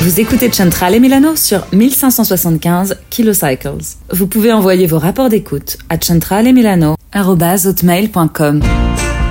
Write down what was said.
Vous écoutez Centrale Milano sur 1575 kHz. Vous pouvez envoyer vos rapports d'écoute à centralemilano@hotmail.com.